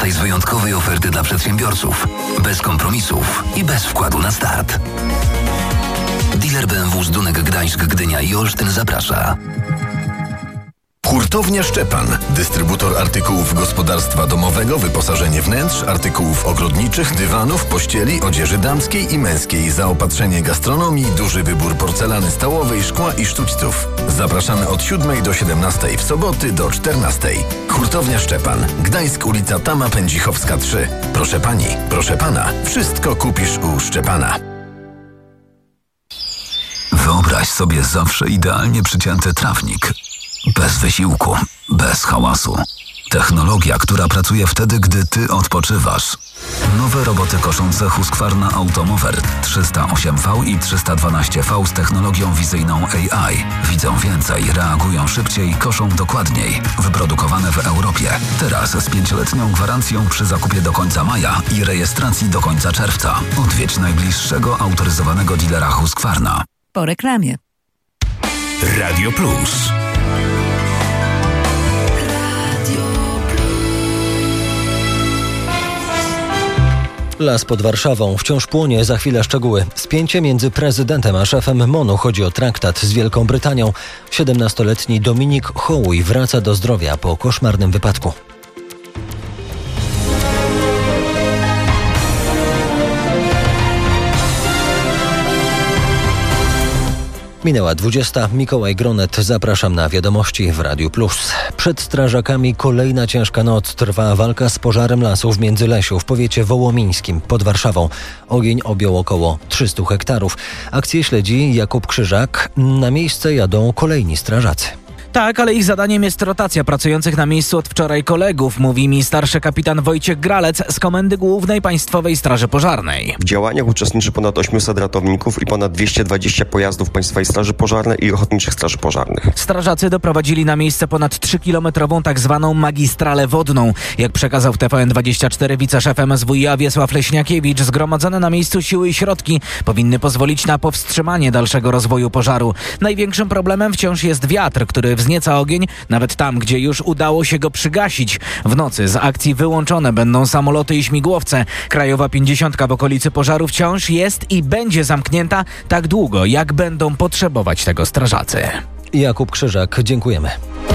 skorzystaj z wyjątkowej oferty dla przedsiębiorców. Bez kompromisów i bez wkładu na start. Dealer BMW Zdunek Gdańsk, Gdynia i Olsztyn zaprasza. Hurtownia Szczepan. Dystrybutor artykułów gospodarstwa domowego, wyposażenie wnętrz, artykułów ogrodniczych, dywanów, pościeli, odzieży damskiej i męskiej, zaopatrzenie gastronomii, duży wybór porcelany stołowej, szkła i sztućców. Zapraszamy od 7 do 17, w soboty do 14. Hurtownia Szczepan. Gdańsk, ulica Tama Pędzichowska 3. Proszę pani, proszę pana, wszystko kupisz u Szczepana. Wyobraź sobie zawsze idealnie przycięty trawnik. Bez wysiłku, bez hałasu. Technologia, która pracuje wtedy, gdy ty odpoczywasz. Nowe roboty koszące Husqvarna Automower 308V i 312V z technologią wizyjną AI. Widzą więcej, reagują szybciej, koszą dokładniej. Wyprodukowane w Europie. Teraz z 5-letnią gwarancją przy zakupie do końca maja i rejestracji do końca czerwca. Odwiedź najbliższego autoryzowanego dealera Husqvarna. Po reklamie. Radio Plus. Las pod Warszawą wciąż płonie, za chwilę szczegóły. Spięcie między prezydentem a szefem MON-u, chodzi o traktat z Wielką Brytanią. 17-letni Dominik Hołuj wraca do zdrowia po koszmarnym wypadku. Minęła 20. Mikołaj Gronet. Zapraszam na wiadomości w Radiu Plus. Przed strażakami kolejna ciężka noc. Trwa walka z pożarem lasu w Międzylesiu w powiecie wołomińskim pod Warszawą. Ogień objął około 300 hektarów. Akcję śledzi Jakub Krzyżak. Na miejsce jadą kolejni strażacy. Tak, ale ich zadaniem jest rotacja pracujących na miejscu od wczoraj kolegów, mówi mi starszy kapitan Wojciech Gralec z Komendy Głównej Państwowej Straży Pożarnej. W działaniach uczestniczy ponad 800 ratowników i ponad 220 pojazdów Państwowej Straży Pożarnej i Ochotniczych Straży Pożarnych. Strażacy doprowadzili na miejsce ponad 3-kilometrową tak zwaną magistralę wodną. Jak przekazał w TVN24 wiceszef MSWiA Wiesław Leśniakiewicz, zgromadzone na miejscu siły i środki powinny pozwolić na powstrzymanie dalszego rozwoju pożaru. Największym problemem wciąż jest wiatr, który wznieca ogień, nawet tam, gdzie już udało się go przygasić. W nocy z akcji wyłączone będą samoloty i śmigłowce. Krajowa 50 w okolicy pożaru wciąż jest i będzie zamknięta tak długo, jak będą potrzebować tego strażacy. Jakub Krzyżak, dziękujemy.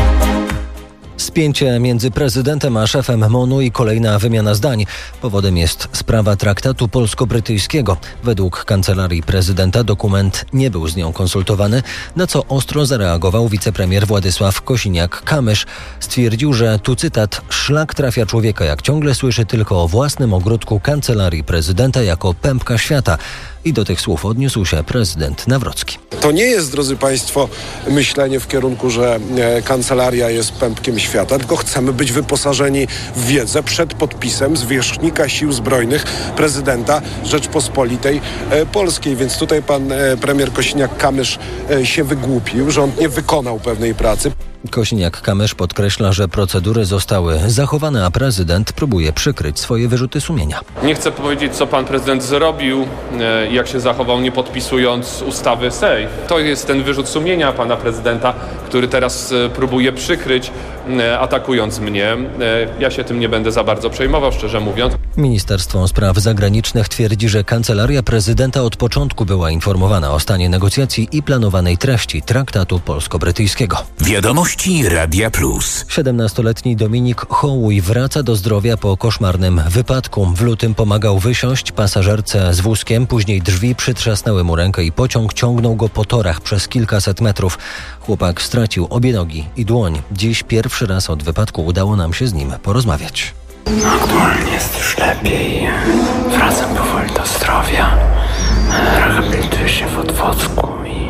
Spięcie między prezydentem a szefem MON-u i kolejna wymiana zdań. Powodem jest sprawa traktatu polsko-brytyjskiego. Według kancelarii prezydenta dokument nie był z nią konsultowany, na co ostro zareagował wicepremier Władysław Kosiniak-Kamysz. Stwierdził, że, tu cytat, szlak trafia człowieka, jak ciągle słyszy tylko o własnym ogródku kancelarii prezydenta jako pępka świata. I do tych słów odniósł się prezydent Nawrocki. To nie jest, drodzy Państwo, myślenie w kierunku, że kancelaria jest pępkiem świata, tylko chcemy być wyposażeni w wiedzę przed podpisem zwierzchnika Sił Zbrojnych prezydenta Rzeczpospolitej Polskiej. Więc tutaj pan premier Kosiniak-Kamysz się wygłupił, że on nie wykonał pewnej pracy. Kosiniak-Kamysz podkreśla, że procedury zostały zachowane, a prezydent próbuje przykryć swoje wyrzuty sumienia. Nie chcę powiedzieć, co pan prezydent zrobił, jak się zachował, nie podpisując ustawy SEJ. To jest ten wyrzut sumienia pana prezydenta, który teraz próbuje przykryć, atakując mnie. Ja się tym nie będę za bardzo przejmował, szczerze mówiąc. Ministerstwo Spraw Zagranicznych twierdzi, że kancelaria prezydenta od początku była informowana o stanie negocjacji i planowanej treści traktatu polsko-brytyjskiego. Wiadomości Radia Plus. 17-letni Dominik Hołuj wraca do zdrowia po koszmarnym wypadku. W lutym pomagał wysiąść pasażerce z wózkiem, później drzwi przytrzasnęły mu rękę i pociąg ciągnął go po torach przez kilkaset metrów. Chłopak stracił obie nogi i dłoń. Dziś pierwszy raz od wypadku udało nam się z nim porozmawiać. Aktualnie jest już lepiej. Wracam powoli do zdrowia. Rehabilituję się w Otwocku i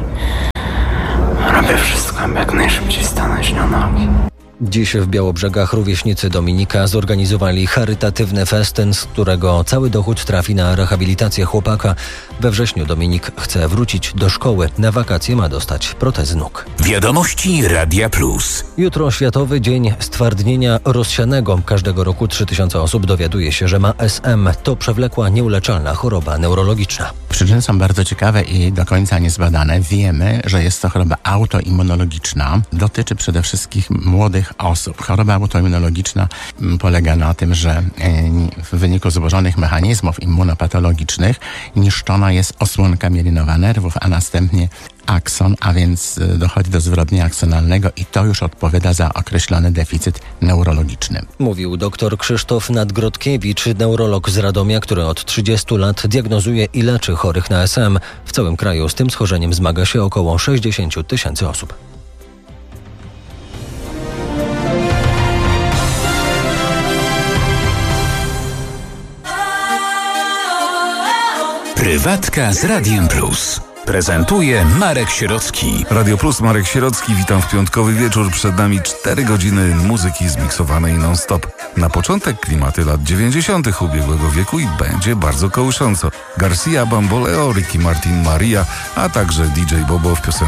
robię wszystko, aby jak najszybciej stanąć na nogi. Dziś w Białobrzegach rówieśnicy Dominika zorganizowali charytatywny festyn, z którego cały dochód trafi na rehabilitację chłopaka. We wrześniu Dominik chce wrócić do szkoły. Na wakacje ma dostać protezy nóg. Wiadomości Radia Plus. Jutro Światowy Dzień Stwardnienia Rozsianego. Każdego roku 3000 osób dowiaduje się, że ma SM. To przewlekła, nieuleczalna choroba neurologiczna. Przyczyny są bardzo ciekawe i do końca niezbadane. Wiemy, że jest to choroba autoimmunologiczna. Dotyczy przede wszystkim młodych osób. Choroba autoimmunologiczna polega na tym, że w wyniku złożonych mechanizmów immunopatologicznych niszczona jest osłonka mielinowa nerwów, a następnie akson, a więc dochodzi do zwyrodnienia aksonalnego i to już odpowiada za określony deficyt neurologiczny. Mówił dr Krzysztof Nadgrodkiewicz, neurolog z Radomia, który od 30 lat diagnozuje i leczy chorych na SM. W całym kraju z tym schorzeniem zmaga się około 60 000 osób. Prywatka z Radiem Plus. Prezentuje Marek Sierocki. Radio Plus, Marek Sierocki, witam w piątkowy wieczór. Przed nami 4 godziny muzyki zmiksowanej non-stop. Na początek klimaty lat 90. ubiegłego wieku i będzie bardzo kołysząco. Garcia, Bamboleo, Ricky Martin, Maria, a także DJ Bobo w piosence